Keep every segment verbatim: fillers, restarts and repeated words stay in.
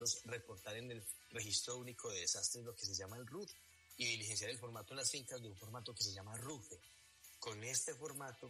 reportar en el Registro Único de Desastres lo que se llama el R U D y diligenciar el formato en las fincas de un formato que se llama RUFE. Con este formato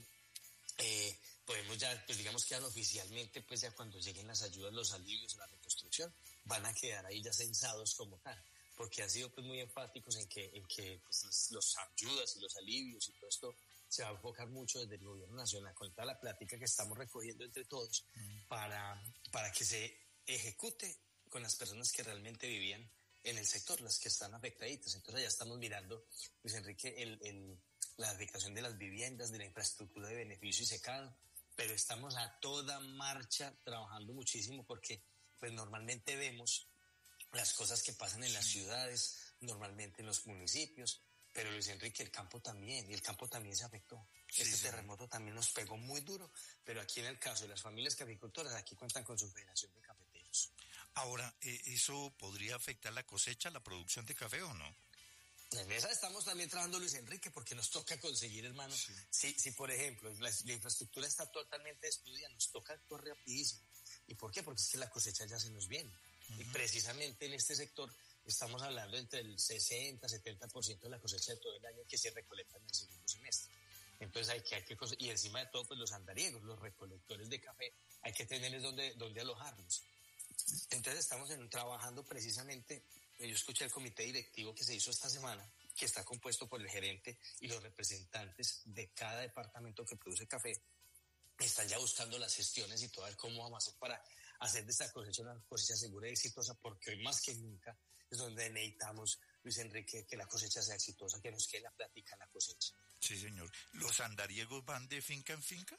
eh, podemos ya, pues digamos que ya oficialmente, pues ya cuando lleguen las ayudas, los alivios, la reconstrucción, van a quedar ahí ya censados como tal, porque han sido pues muy enfáticos en que, en que pues, los ayudas y los alivios y todo esto se va a enfocar mucho desde el gobierno nacional con toda la plática que estamos recogiendo entre todos mm. para, para que se ejecute con las personas que realmente vivían en el sector, las que están afectaditas. Entonces ya estamos mirando, Luis Enrique, el, el, la afectación de las viviendas, de la infraestructura de beneficio y secado, pero estamos a toda marcha trabajando muchísimo porque pues normalmente vemos las cosas que pasan en las ciudades, normalmente en los municipios, pero Luis Enrique, el campo también, y el campo también se afectó. Sí, este sí. terremoto también nos pegó muy duro, pero aquí en el caso de las familias caficultoras, aquí cuentan con su Federación de Cafeteros. Ahora, ¿eso podría afectar la cosecha, la producción de café o no? En esa estamos también trabajando, Luis Enrique, porque nos toca conseguir, hermano. Sí. Si, si por ejemplo, la, la infraestructura está totalmente destruida, nos toca actuar rapidísimo. ¿Y por qué? Porque es que la cosecha ya se nos viene. Uh-huh. Y precisamente en este sector estamos hablando entre el sesenta, setenta por ciento de la cosecha de todo el año que se recolecta en el segundo semestre. Entonces hay que, hay que, y encima de todo, pues los andariegos, los recolectores de café, hay que tenerles donde, donde alojarlos. Entonces estamos en, trabajando precisamente, yo escuché el comité directivo que se hizo esta semana, que está compuesto por el gerente y los representantes de cada departamento que produce café, están ya buscando las gestiones y todo, a ver cómo vamos a hacer para hacer de esta cosecha una cosecha segura y exitosa, porque hoy más que nunca es donde necesitamos, Luis Enrique, que la cosecha sea exitosa, que nos quede la plática en la cosecha. Sí, señor. ¿Los andariegos van de finca en finca?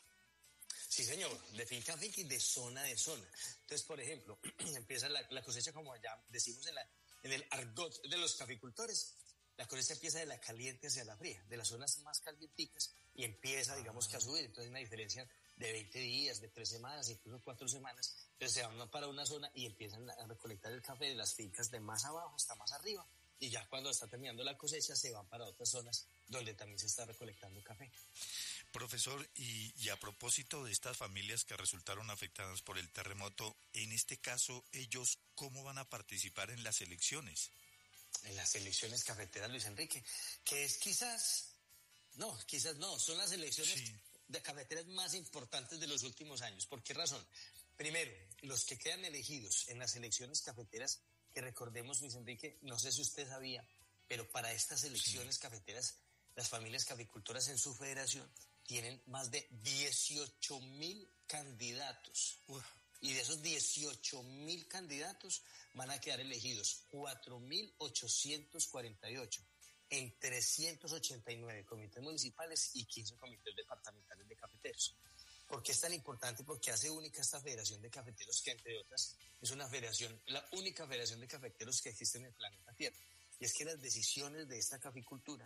Sí, señor, de finca en finca y de zona de zona. Entonces, por ejemplo, empieza la, la cosecha, como allá decimos en, la, en el argot de los caficultores, la cosecha empieza de la caliente hacia la fría, de las zonas más calienticas, y empieza, digamos, que a subir. Entonces hay una diferencia de veinte días, de tres semanas, incluso cuatro semanas. Entonces se van para una zona y empiezan a recolectar el café de las fincas de más abajo hasta más arriba. Y ya cuando está terminando la cosecha se van para otras zonas donde también se está recolectando café. Profesor, y, y a propósito de estas familias que resultaron afectadas por el terremoto, en este caso, ¿ellos cómo van a participar en las elecciones? En las elecciones cafeteras, Luis Enrique, que es quizás, no, quizás no, son las elecciones sí. de cafeteras más importantes de los últimos años. ¿Por qué razón? Primero, los que quedan elegidos en las elecciones cafeteras, que recordemos, Luis Enrique, no sé si usted sabía, pero para estas elecciones sí. cafeteras, las familias caficultoras en su federación tienen más de dieciocho mil candidatos. Uf. Y de esos dieciocho mil candidatos van a quedar elegidos cuatro mil ochocientos cuarenta y ocho en trescientos ochenta y nueve comités municipales y quince comités departamentales de cafeteros. ¿Por qué es tan importante? Porque hace única esta Federación de Cafeteros, que entre otras es una federación, la única federación de cafeteros que existe en el planeta Tierra. Y es que las decisiones de esta caficultura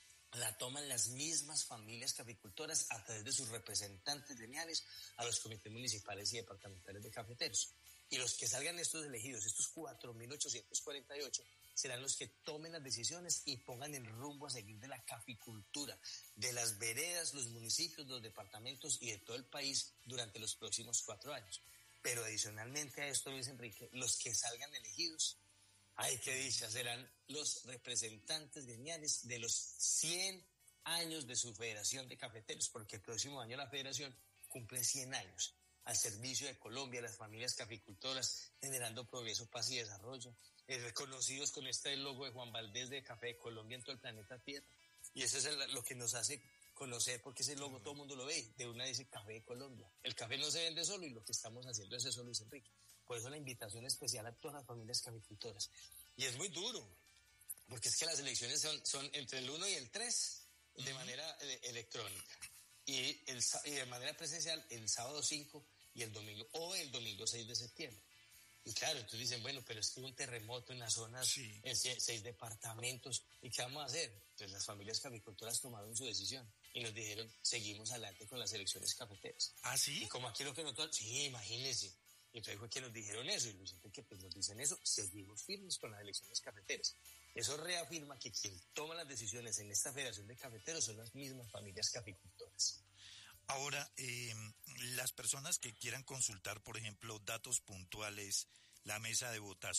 la toman las mismas familias caficultoras a través de sus representantes gremiales a los comités municipales y departamentales de cafeteros. Y los que salgan estos elegidos, estos cuatro mil ochocientos cuarenta y ocho, serán los que tomen las decisiones y pongan el rumbo a seguir de la caficultura, de las veredas, los municipios, los departamentos y de todo el país durante los próximos cuatro años. Pero adicionalmente a esto, Luis Enrique, los que salgan elegidos, ay, qué dicha, serán los representantes gremiales de los cien años de su Federación de Cafeteros, porque el próximo año la Federación cumple cien años al servicio de Colombia, las familias caficultoras, generando progreso, paz y desarrollo, eh, reconocidos con este logo de Juan Valdés de Café de Colombia en todo el planeta Tierra. Y eso es el, lo que nos hace conocer, porque ese logo todo el mundo lo ve, de una dice Café de Colombia. El café no se vende solo y lo que estamos haciendo es eso, Luis Enrique. Por eso la invitación especial a todas las familias caficultoras. Y es muy duro, porque es que las elecciones son, son entre el uno y el tres de manera eh, electrónica. Y, el, y de manera presencial el sábado cinco y el domingo, o el domingo seis de septiembre. Y claro, entonces dicen, bueno, pero es que hubo un terremoto en las zonas, sí. en seis departamentos, ¿y qué vamos a hacer? Entonces las familias caficultoras tomaron su decisión y nos dijeron, seguimos adelante con las elecciones cafeteras. ¿Ah, sí? Y como aquí lo que nosotros, sí, imagínense. Y entonces fue que nos dijeron eso, y Luis Enrique, que pues nos dicen eso, seguimos firmes con las elecciones cafeteras. Eso reafirma que quien toma las decisiones en esta Federación de Cafeteros son las mismas familias caficultoras. Ahora, eh, las personas que quieran consultar, por ejemplo, datos puntuales la mesa de votación